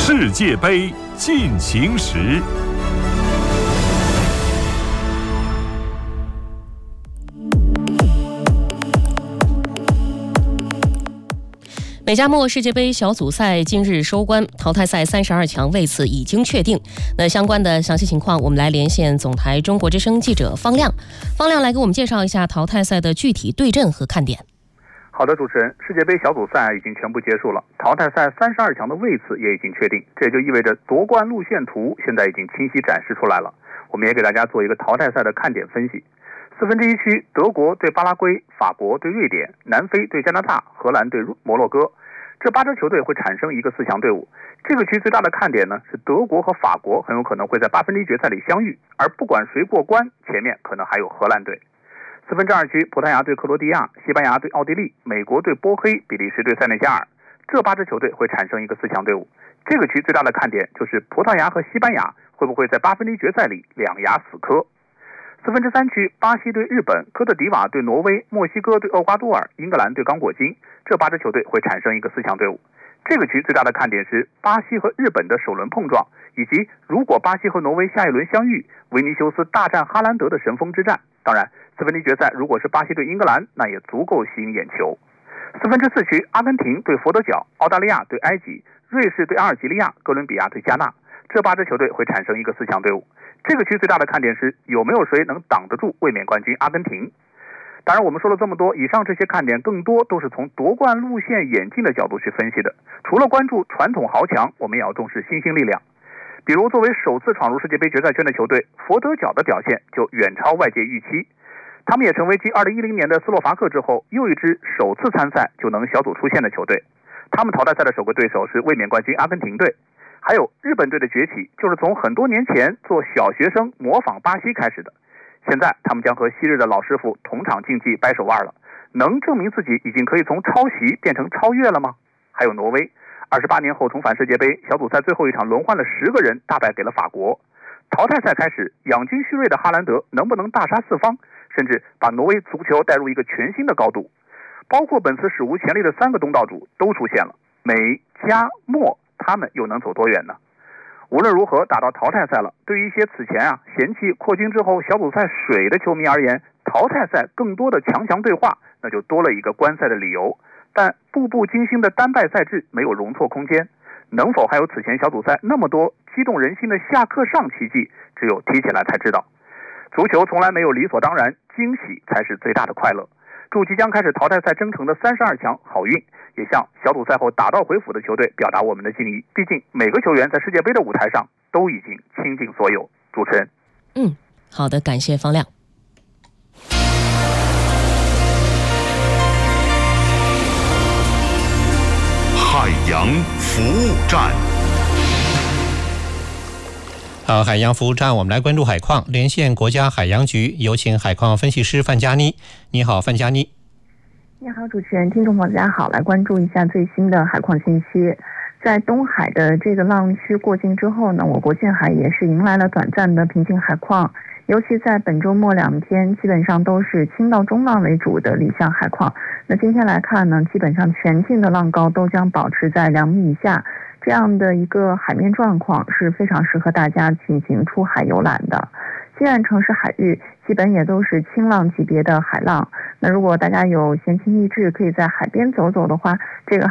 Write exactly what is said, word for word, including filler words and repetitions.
世界杯进行时。 美加墨世界杯小组赛今日收官，淘汰赛三十二强位次已经确定。那相关的详细情况，我们来连线总台中国之声记者方亮。方亮来给我们介绍一下淘汰赛的具体对阵和看点。 好的，主持人，世界杯小组赛已经全部结束了，淘汰赛三十二强的位次也已经确定，这也就意味着夺冠路线图现在已经清晰展示出来了。我们也给大家做一个淘汰赛的看点分析。四分之一区，德国对巴拉圭，法国对瑞典，南非对加拿大，荷兰对摩洛哥，这八支球队会产生一个四强队伍。这个区最大的看点呢是德国和法国很有可能会在八分之一决赛里相遇，而不管谁过关，前面可能还有荷兰队。四分之二区，葡萄牙对克罗地亚，西班牙对奥地利，美国对波黑，比利时对塞内加尔，这八支球队会产生一个四强队伍。这个区最大的看点就是葡萄牙和西班牙会不会在八分之一决赛里两牙死磕。四分之三区，巴西对日本，科特迪瓦对挪威，墨西哥对厄瓜多尔，英格兰对刚果金，这八支球队会产生一个四强队伍。这个区最大的看点是巴西和日本的首轮碰撞，以及如果巴西和挪威下一轮相遇，维尼修斯大战哈兰德的神锋之战。当然，四分之一决赛如果是巴西对英格兰，那也足够吸引眼球。四分之四区，阿根廷对佛得角，澳大利亚对埃及，瑞士对阿尔及利亚，哥伦比亚对加纳，这八支球队会产生一个四强队伍。这个区最大的看点是有没有谁能挡得住卫冕冠军阿根廷。当然，我们说了这么多，以上这些看点更多都是从夺冠路线演进的角度去分析的。除了关注传统豪强，我们也要重视新兴力量。比如作为首次闯入世界杯决赛圈的球队，佛得角的表现就远超外界预期。他们也成为继二零一零年的斯洛伐克之后又一支首次参赛就能小组出线的球队。他们淘汰赛的首个对手是卫冕冠军阿根廷队。还有日本队的崛起就是从很多年前做小学生模仿巴西开始的，现在他们将和昔日的老师傅同场竞技掰手腕了，能证明自己已经可以从抄袭变成超越了吗？还有挪威，二十八年后重返世界杯，小组赛最后一场轮换了十个人，大败给了法国。淘汰赛开始，养精蓄锐的哈兰德能不能大杀四方，甚至把挪威足球带入一个全新的高度？包括本次史无前例的三个东道主都出现了，美加墨他们又能走多远呢？无论如何，打到淘汰赛了，对于一些此前啊嫌弃扩军之后小组赛水的球迷而言，淘汰赛更多的强强对话，那就多了一个观赛的理由。但步步惊心的单败赛制没有容错空间，能否还有此前小组赛那么多激动人心的下课上奇迹，只有踢起来才知道。足球从来没有理所当然，惊喜才是最大的快乐。祝即将开始淘汰赛征程的三十二强好运，也向小组赛后打道回府的球队表达我们的敬意。毕竟每个球员在世界杯的舞台上都已经倾尽所有。主持人， 嗯，好的，感谢方亮。 海洋服务站。 好，海洋服务站，我们来关注海况。连线国家海洋局，有请海况分析师范佳妮。你好，范佳妮。 你好，主持人，听众朋友大家好，来关注一下最新的海况信息。在东海的这个浪区过境之后呢，我国近海也是迎来了短暂的平静海况，尤其在本周末两天，基本上都是轻到中浪为主的理想海况。那今天来看呢，基本上全境的浪高都将保持在两米以下。这样的一个海面状况是非常适合大家进行出海游览的。西岸城市海域基本也都是轻浪级别的海浪，那如果大家有闲情逸致可以在海边走走的话，这个